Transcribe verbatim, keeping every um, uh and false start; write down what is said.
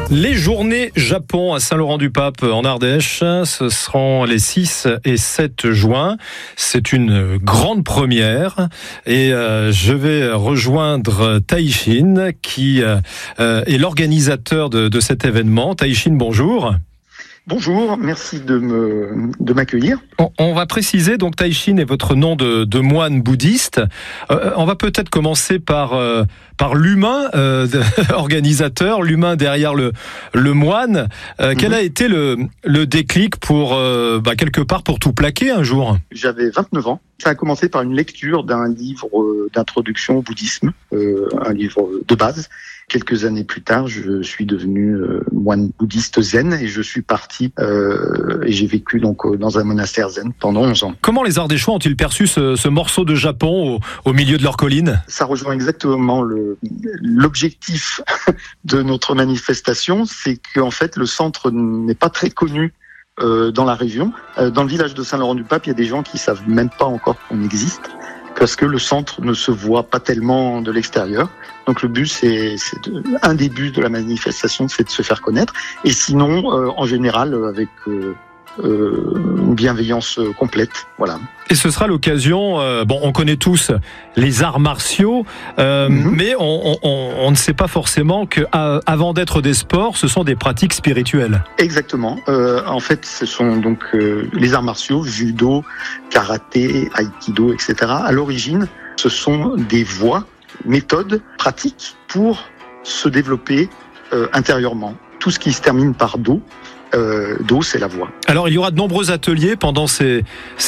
Les journées Japon à Saint-Laurent-du-Pape en Ardèche, ce seront les six et sept juin. C'est une grande première et euh, je vais rejoindre Taïshin qui euh, est l'organisateur de, de cet événement. Taïshin, bonjour. Bonjour, merci de me de m'accueillir. On, on va préciser, donc Taïshin est votre nom de, de moine bouddhiste. Euh, on va peut-être commencer par euh, par l'humain euh, organisateur, l'humain derrière le le moine. Euh, mm-hmm. Quel a été le le déclic pour euh, bah, quelque part pour tout plaquer un jour? J'avais vingt-neuf ans. Ça a commencé par une lecture d'un livre d'introduction au bouddhisme, euh, un livre de base. Quelques années plus tard, je suis devenu euh, moine bouddhiste zen et je suis parti euh, et j'ai vécu donc dans un monastère zen pendant onze ans. Comment les Ardéchois ont-ils perçu ce, ce morceau de Japon au, au milieu de leur colline? Ça rejoint exactement le, l'objectif de notre manifestation, c'est qu'en fait le centre n'est pas très connu euh, dans la région. Euh, dans le village de Saint-Laurent-du-Pape, il y a des gens qui savent même pas encore qu'on existe, parce que le centre ne se voit pas tellement de l'extérieur. Donc le but, c'est, c'est de, un des buts de la manifestation, c'est de se faire connaître. Et sinon, euh, en général, avec euh, euh, une bienveillance complète. Voilà. Et ce sera l'occasion. Euh, bon, on connaît tous les arts martiaux, euh, mm-hmm. mais on, on, on ne sait pas forcément que, à, avant d'être des sports, ce sont des pratiques spirituelles. Exactement. Euh, en fait, ce sont donc euh, les arts martiaux, judo, karaté, aïkido, et cetera. À l'origine, ce sont des voies, méthodes pratiques pour se développer euh, intérieurement. Tout ce qui se termine par do, euh, do, c'est la voie. Alors, il y aura de nombreux ateliers pendant ces